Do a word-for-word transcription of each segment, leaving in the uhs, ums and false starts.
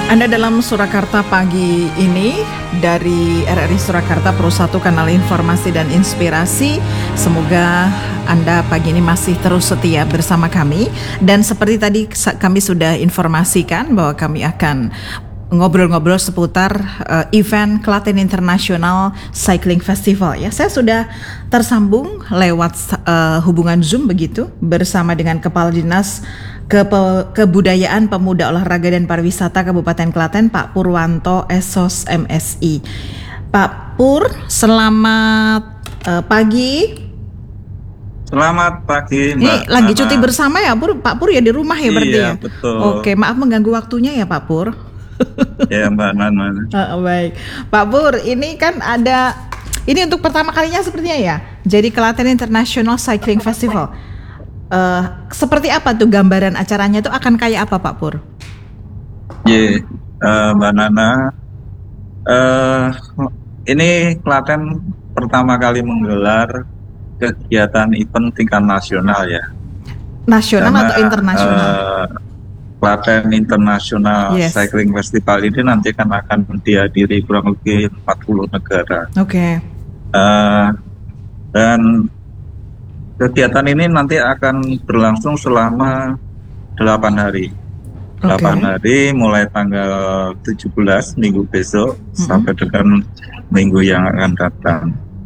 Anda dalam Surakarta pagi ini dari R R I Surakarta, Pro satu Kanal Informasi dan Inspirasi. Semoga Anda pagi ini masih terus setia bersama kami. Dan seperti tadi kami sudah informasikan bahwa kami akan ngobrol-ngobrol seputar uh, event Klaten International Cycling Festival. Ya, saya sudah tersambung lewat uh, hubungan Zoom begitu bersama dengan Kepala Dinas Kepe- Kebudayaan, Pemuda, Olahraga dan Pariwisata Kabupaten Klaten, Pak Purwanto S O S M Si. Pak Pur, selamat uh, pagi. Selamat pagi, Mbak. Ini lagi Nana. cuti bersama ya, Pur? Pak Pur ya di rumah ya berarti Iya, ya? betul. Oke, maaf mengganggu waktunya ya Pak Pur. Ya, Mbak Nana. Uh, baik, Pak Pur, ini kan ada, ini untuk pertama kalinya sepertinya ya, jadi Klaten International Cycling Festival. Uh, seperti apa tuh gambaran acaranya tuh akan kayak apa Pak Pur? Ya, uh, Mbak Nana. Uh, ini Klaten pertama kali menggelar kegiatan event tingkat nasional ya. Nasional Karena, atau internasional? Uh, Klaten International Yes. Cycling Festival ini nanti kan akan dihadiri kurang lebih empat puluh negara. Oke. Okay. Uh, dan kegiatan ini nanti akan berlangsung selama delapan hari. delapan Okay. hari mulai tanggal tujuh belas minggu besok mm-hmm. sampai dengan minggu yang akan datang.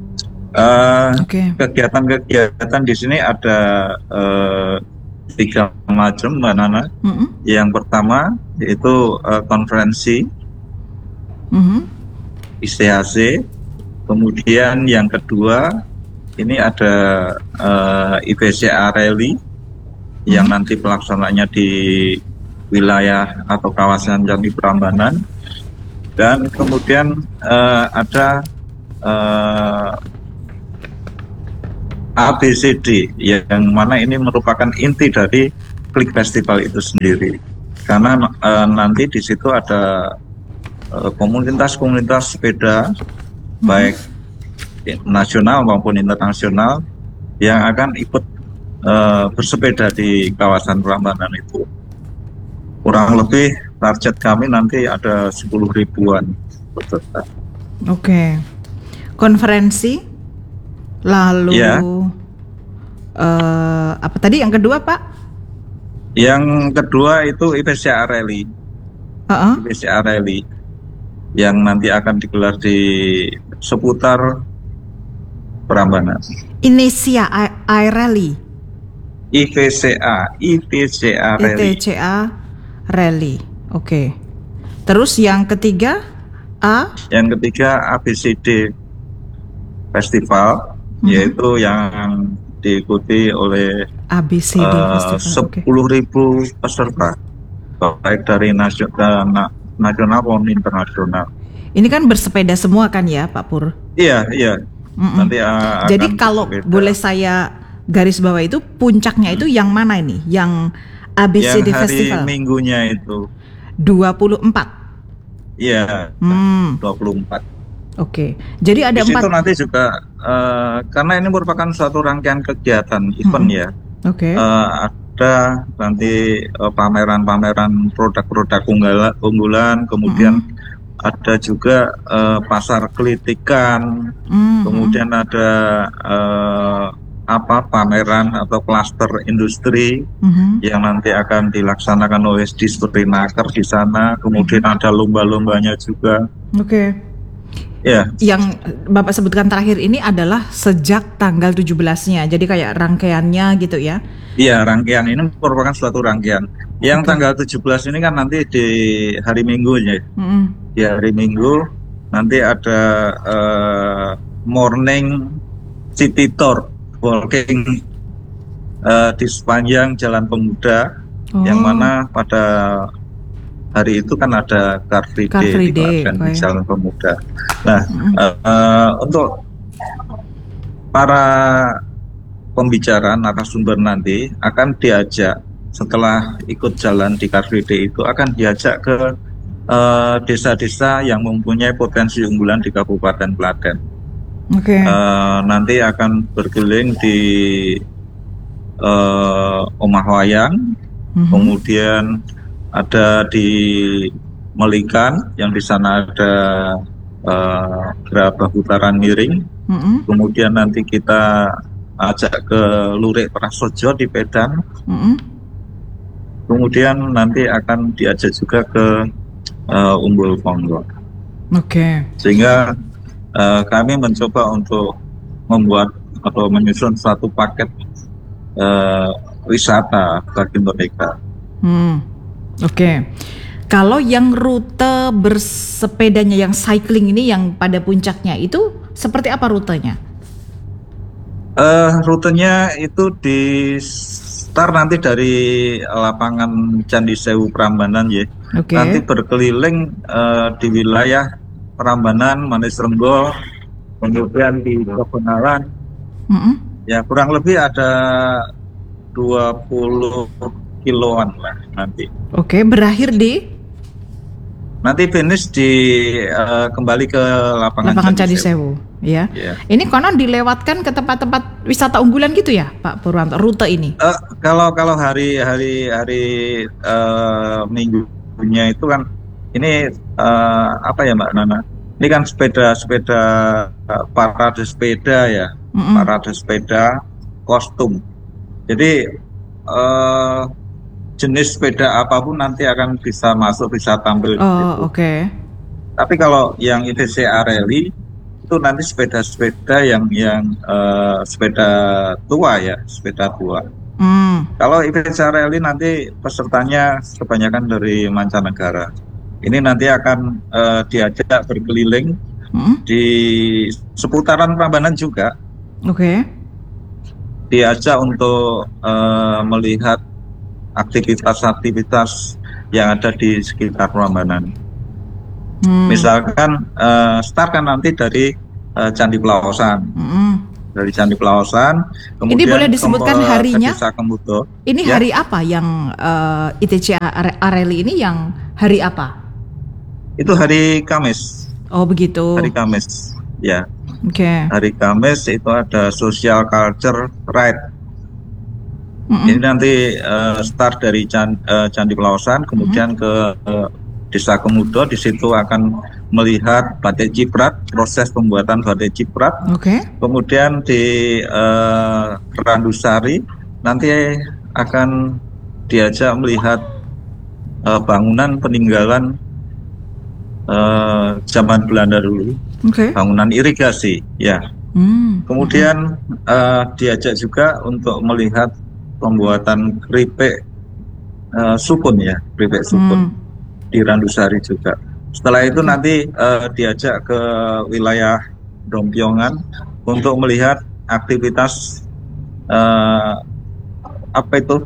Uh, okay. Kegiatan-kegiatan di sini ada uh, tiga macam, Mbak Nana. Mm-hmm. Yang pertama yaitu uh, konferensi mm-hmm. I C H C. Kemudian yang kedua ini ada uh, I P C A Rally hmm. yang nanti pelaksananya di wilayah atau kawasan Candi Prambanan, dan kemudian uh, ada uh, A B C D yang mana ini merupakan inti dari Klik Festival itu sendiri, karena uh, nanti di situ ada uh, komunitas-komunitas sepeda hmm. baik nasional maupun internasional yang akan ikut uh, bersepeda di kawasan Prambanan itu. Kurang lebih target kami nanti ada sepuluh ribuan peserta. Oke. Okay. Konferensi, lalu ya. uh, apa tadi yang kedua Pak? Yang kedua itu I P C A Rally. Uh-uh. I P C A Rally yang nanti akan digelar di seputar Prambanan. Indonesia I Rally. I P C A, I P C A Rally. I P C A Rally. Oke. Okay. Terus yang ketiga A? Yang ketiga A B C D Festival, mm-hmm. yaitu yang diikuti oleh A B C D uh, Festival. sepuluh ribu okay. peserta, baik dari nasional, nasional maupun internasional. Ini kan bersepeda semua kan ya Pak Pur? Iya, iya. Mm-mm. Nanti uh, jadi kalau bersepeda. Boleh saya garis bawah itu puncaknya hmm. itu yang mana ini? Yang A B C D yang hari Festival? Minggunya itu dua puluh empat. Iya, hmm. dua puluh empat. Oke. Jadi ada di empat. Di situ nanti juga uh, karena ini merupakan suatu rangkaian kegiatan event hmm. ya. Oke. Okay. Uh, ada nanti uh, pameran-pameran produk-produk unggulan, unggulan kemudian hmm. ada juga uh, pasar kelitikan, mm-hmm. kemudian ada uh, apa pameran atau klaster industri mm-hmm. yang nanti akan dilaksanakan oleh Disperinaker di sana, kemudian mm-hmm. ada lomba-lombanya juga. Oke. Okay. Ya. Yang Bapak sebutkan terakhir ini adalah sejak tanggal tujuh belasnya, jadi kayak rangkaiannya gitu ya? Iya, rangkaian ini merupakan suatu rangkaian. Yang okay. tanggal tujuh belas ini kan nanti di hari Minggunya. Mm-hmm. Di hari Minggu nanti ada uh, morning city tour walking uh, di sepanjang Jalan Pemuda, oh. yang mana pada hari itu kan ada Car Free Day, Car Free Day di okay. Jalan Pemuda. Nah, mm-hmm. uh, uh, untuk para pembicara narasumber nanti akan diajak setelah ikut jalan di Car Free Day itu akan diajak ke uh, desa-desa yang mempunyai potensi unggulan di Kabupaten Klaten. Oke. Okay. Uh, nanti akan berkeliling di uh, Omah Wayang, mm-hmm. kemudian ada di Melikan, yang di sana ada uh, Gerabah Putaran Miring. Mm-hmm. Kemudian nanti kita ajak ke Lurik Prasojo di Pedan. Mm-hmm. Kemudian nanti akan diajak juga ke uh, Umbul Ponggok. Oke. Okay. Sehingga uh, kami mencoba untuk membuat atau menyusun satu paket uh, wisata bagi mereka. Hmm. Oke. Okay. Kalau yang rute bersepedanya yang cycling ini yang pada puncaknya itu seperti apa rutenya? Uh, rutenya itu di start nanti dari lapangan Candi Sewu Prambanan ya. Okay. Nanti berkeliling uh, di wilayah Prambanan, Manis Renggo, kemudian di Kebenaran. Mm-hmm. Ya kurang lebih ada dua puluh kiloan lah nanti. Oke, okay, berakhir di? Nanti finish di uh, kembali ke lapangan, lapangan Candi Sewu. Ya. Yeah. Ini konon dilewatkan ke tempat-tempat wisata unggulan gitu ya, Pak Purwanto, rute ini? Uh, kalau kalau hari hari hari uh, minggunya itu kan ini uh, apa ya Mbak Nana? Ini kan sepeda-sepeda uh, parade sepeda ya, mm-hmm. parade sepeda kostum. Jadi uh, jenis sepeda apapun nanti akan bisa masuk, bisa tampil. Oh, oke. Okay. Tapi kalau yang I T C A Rally itu nanti sepeda-sepeda yang yang uh, sepeda tua ya, sepeda tua. Mm. Kalau I T C A Rally nanti pesertanya kebanyakan dari mancanegara. Ini nanti akan uh, diajak berkeliling mm. di seputaran Prambanan juga. Oke. Okay. Diajak untuk uh, melihat aktivitas-aktivitas yang ada di sekitar Prambanan. Hmm. Misalkan uh, start kan nanti dari uh, Candi Pelaosan, hmm. dari Candi Pelaosan. Kemudian ini boleh disebutkan ke, harinya? Ke Desa Kemudo. Ini ya. Hari apa yang uh, I T C A Rally ini yang hari apa? Itu hari Kamis. Oh begitu. Hari Kamis, ya. Oke. Okay. Hari Kamis itu ada social culture ride. Mm-hmm. Ini nanti uh, start dari Candi, uh, Candi Pelaosan, kemudian mm-hmm. ke uh, Desa Kemudo. Di situ akan melihat batik ciprat, proses pembuatan batik ciprat. Oke. Okay. Kemudian di uh, Randusari nanti akan diajak melihat uh, bangunan peninggalan uh, zaman Belanda dulu. Okay. Bangunan irigasi, ya. Mm-hmm. Kemudian uh, diajak juga untuk melihat pembuatan keripik uh, sukun ya, keripik sukun hmm. di Randusari juga. Setelah itu nanti uh, diajak ke wilayah Dompiongan untuk melihat aktivitas uh, apa itu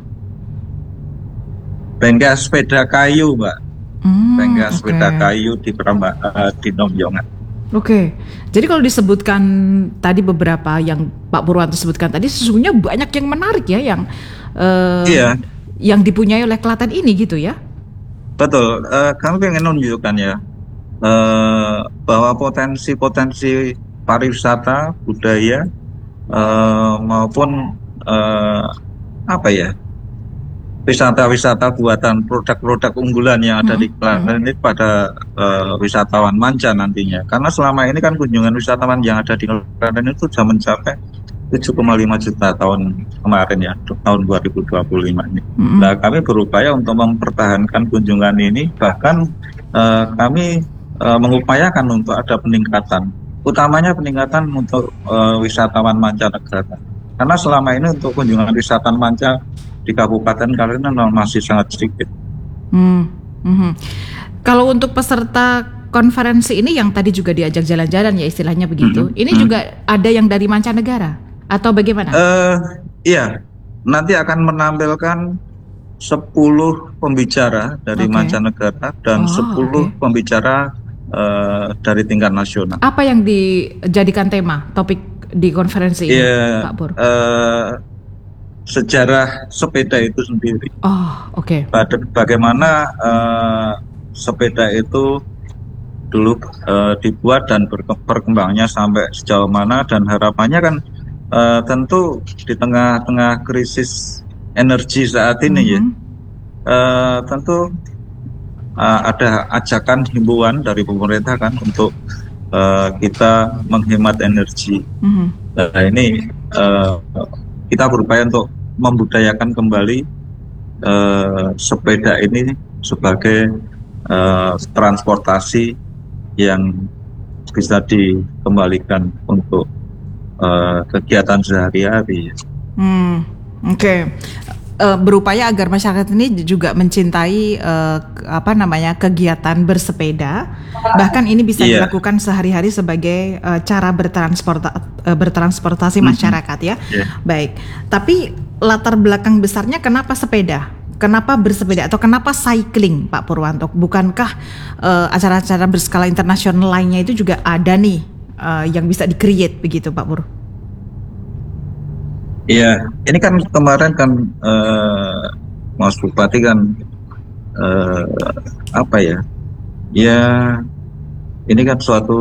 bengkel sepeda kayu, Mbak. Hmm, bengkel okay. sepeda kayu di Peramba, uh, di Dompiongan. Oke, okay. Jadi kalau disebutkan tadi beberapa yang Pak Purwanto sebutkan tadi, sesungguhnya banyak yang menarik ya, yang uh, iya. yang dipunyai oleh Klaten ini gitu ya? Betul, uh, kami ingin menunjukkan ya uh, bahwa potensi-potensi pariwisata, budaya uh, maupun uh, apa ya wisata-wisata buatan produk-produk unggulan yang ada hmm. di Klaten ini pada uh, wisatawan manca nantinya. Karena selama ini kan kunjungan wisatawan yang ada di Klaten itu sudah mencapai tujuh koma lima juta tahun kemarin ya, tahun dua ribu dua puluh lima ini. Hmm. Nah, kami berupaya untuk mempertahankan kunjungan ini, bahkan uh, kami uh, mengupayakan untuk ada peningkatan, utamanya peningkatan untuk uh, wisatawan mancanegara. Karena selama ini untuk kunjungan wisatawan manca di Kabupaten Klaten masih sangat sedikit. Hmm. Hmm. Kalau untuk peserta konferensi ini yang tadi juga diajak jalan-jalan ya istilahnya begitu, hmm. ini hmm. juga ada yang dari mancanegara atau bagaimana? Uh, iya, nanti akan menampilkan sepuluh pembicara dari okay. mancanegara dan oh, sepuluh okay. pembicara uh, dari tingkat nasional. Apa yang dijadikan tema topik di konferensi ini, yeah, Pak Pur? Uh, sejarah sepeda itu sendiri. Oh, oke. Okay. Bagaimana uh, sepeda itu dulu uh, dibuat dan berkembangnya sampai sejauh mana, dan harapannya kan uh, tentu di tengah-tengah krisis energi saat ini mm-hmm. ya, uh, tentu uh, ada ajakan himbauan dari pemerintah kan untuk uh, kita menghemat energi. Mm-hmm. Nah ini uh, kita berupaya untuk membudayakan kembali uh, sepeda ini sebagai uh, transportasi yang bisa dikembalikan untuk uh, kegiatan sehari-hari. Hmm, Oke, okay. uh, berupaya agar masyarakat ini juga mencintai uh, apa namanya kegiatan bersepeda, bahkan ini bisa yeah. dilakukan sehari-hari sebagai uh, cara bertransporta, uh, bertransportasi mm-hmm. masyarakat ya. Yeah. Baik, tapi latar belakang besarnya kenapa sepeda? Kenapa bersepeda atau kenapa cycling, Pak Purwanto? Bukankah uh, acara-acara berskala internasional lainnya itu juga ada nih uh, yang bisa di-create begitu, Pak Pur? Iya, ini kan kemarin kan uh, Mas Bupati kan uh, apa ya? Ya, ini kan suatu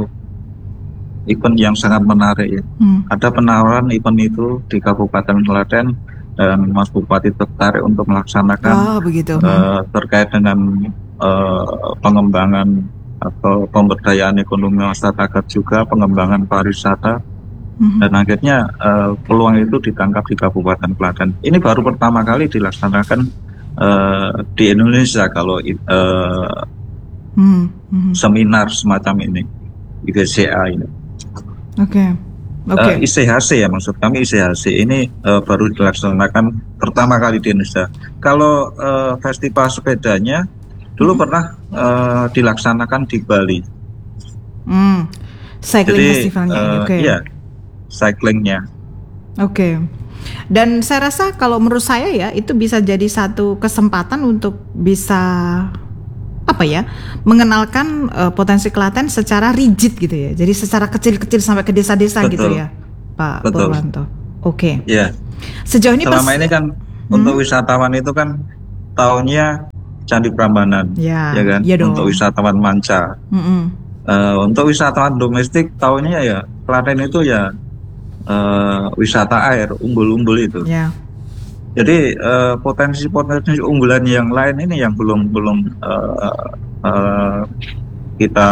event yang sangat menarik ya. Hmm. Ada penawaran event itu di Kabupaten Klaten. Dan Mas Bupati tertarik untuk melaksanakan oh, begitu. Uh, terkait dengan uh, pengembangan atau pemberdayaan ekonomi masyarakat juga pengembangan pariwisata mm-hmm. dan akhirnya uh, peluang itu ditangkap di Kabupaten Klaten. Ini baru pertama kali dilaksanakan uh, di Indonesia kalau uh, mm-hmm. seminar semacam ini I G C A ini. Oke. Okay. Okay. Uh, I C H C ya maksud kami I C H C ini uh, baru dilaksanakan pertama kali di Indonesia. Kalau uh, festival sepedanya dulu hmm. pernah uh, dilaksanakan di Bali. Hmm. Cycling Jadi, festivalnya, uh, oke. Okay. Iya, cyclingnya. Oke. Okay. Dan saya rasa kalau menurut saya ya itu bisa jadi satu kesempatan untuk bisa apa ya, mengenalkan uh, potensi Klaten secara rigid gitu ya. Jadi secara kecil-kecil sampai ke desa-desa Betul. gitu ya, Pak Betul. Purwanto. Oke. Okay. Ya. Sejauh ini selama pas, ini kan hmm? untuk wisatawan itu kan tahunnya Candi Prambanan, ya, ya kan? Ya untuk wisatawan manca. Mm-hmm. Uh, untuk wisatawan domestik tahunnya ya Klaten itu ya uh, wisata air, umbul-umbul itu. Ya. Jadi uh, potensi-potensi unggulan yang lain ini yang belum belum uh, uh, kita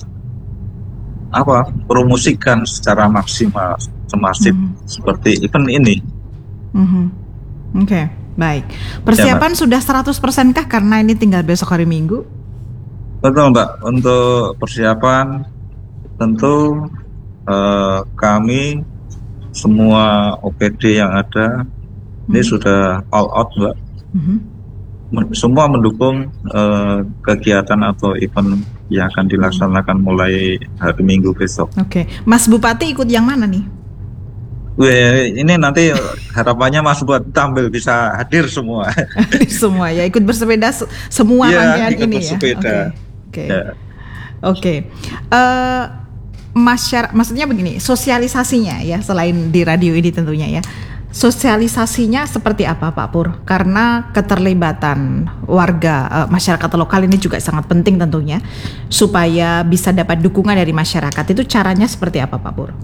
apa promosikan secara maksimal, semasif mm-hmm. seperti event ini. Mm-hmm. Oke, okay, baik. Persiapan ya, sudah seratus persen kah karena ini tinggal besok hari Minggu? Betul Mbak, untuk persiapan tentu uh, kami semua O P D yang ada ini hmm. sudah all out Mbak. Mm-hmm. Semua mendukung uh, kegiatan atau event yang akan dilaksanakan mulai hari Minggu besok. Oke, okay. Mas Bupati ikut yang mana nih? Weh, ini nanti harapannya Mas Bupati tampil bisa hadir semua. Semua ya, ikut bersepeda semua ya, rangkaian ini bersepeda. ya. Oke, oke. Oke. Masyarakat, maksudnya begini, sosialisasinya ya selain di radio ini tentunya ya. Sosialisasinya seperti apa Pak Pur? Karena keterlibatan warga uh, masyarakat lokal ini juga sangat penting tentunya supaya bisa dapat dukungan dari masyarakat. Itu caranya seperti apa Pak Pur?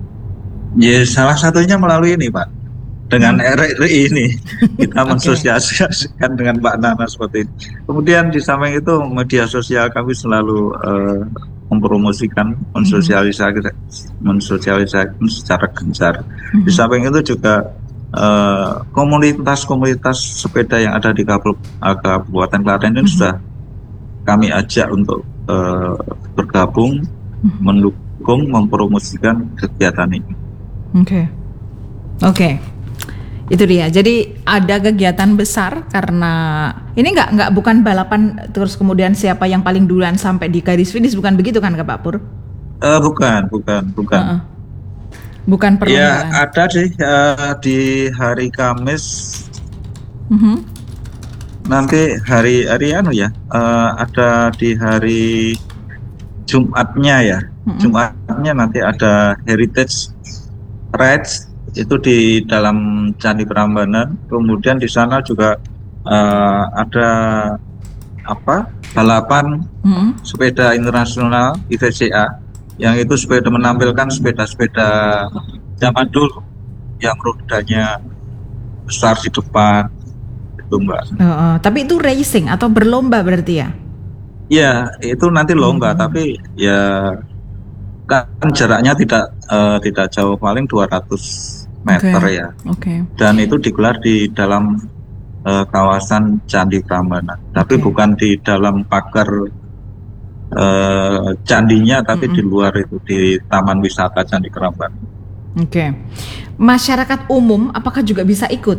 Ya salah satunya melalui ini Pak, dengan hmm. R R I ini kita okay. mensosialisasikan dengan Mbak Nana seperti ini. Kemudian di samping itu media sosial kami selalu uh, mempromosikan, mensosialisasikan, mensosialisasikan secara gencar. Mm-hmm. Di samping itu juga uh, komunitas-komunitas sepeda yang ada di Kabupaten Klaten ini mm-hmm. sudah kami ajak untuk uh, bergabung, mm-hmm. mendukung, mempromosikan kegiatan ini. Oke, okay. oke. Okay. Itu dia. Jadi ada kegiatan besar karena ini nggak nggak bukan balapan terus kemudian siapa yang paling duluan sampai di garis finish, bukan begitu kan Pak Pur? Uh, bukan, bukan, bukan. Uh-uh. Bukan perlombaan. Ya ada sih uh, di hari Kamis. Uh-huh. Nanti hari hari anu ya uh, ada di hari Jumatnya ya. Uh-uh. Jumatnya nanti ada Heritage Rides. Itu di dalam Candi Prambanan. Kemudian di sana juga uh, ada apa balapan hmm. sepeda internasional I V C A yang itu sepeda menampilkan sepeda-sepeda zaman dulu yang rodanya besar di depan itu Mbak. Uh, uh, tapi itu racing atau berlomba berarti ya? Ya, itu nanti longga, Hmm. tapi ya kan jaraknya tidak uh, tidak jauh, paling dua ratus meter Oke, ya. oke, Dan itu digelar di dalam uh, kawasan Candi Prambanan, tapi oke. bukan di dalam pagar uh, candinya, tapi di Mm-mm. luar itu, di Taman Wisata Candi Prambanan. Oke. Masyarakat umum apakah juga bisa ikut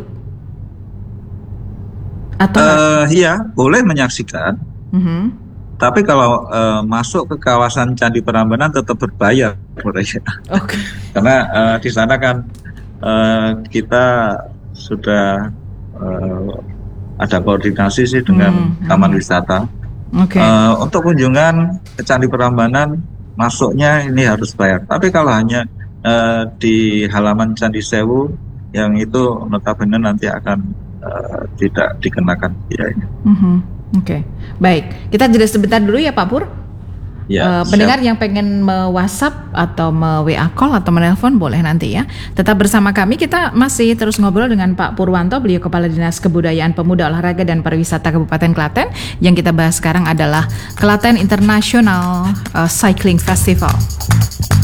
atau harus? Uh, iya, boleh menyaksikan. Mhm. Tapi kalau uh, masuk ke kawasan Candi Prambanan tetap berbayar mereka. Oke. Karena uh, di sana kan uh, kita sudah uh, ada koordinasi sih dengan Hmm, Taman hmm. Wisata. Oke. Uh, untuk kunjungan ke Candi Prambanan masuknya ini harus bayar. Tapi kalau hanya uh, di halaman Candi Sewu, yang itu notabene nanti akan uh, tidak dikenakan biayanya. Mhm. Oke, baik. Kita jeda sebentar dulu ya Pak Pur. Ya, Uh, siap. pendengar yang pengen me-WhatsApp atau me-W A call atau menelpon boleh nanti ya. Tetap bersama kami, kita masih terus ngobrol dengan Pak Purwanto, beliau Kepala Dinas Kebudayaan Pemuda Olahraga dan Pariwisata Kabupaten Klaten. Yang kita bahas sekarang adalah Klaten International uh, Cycling Festival.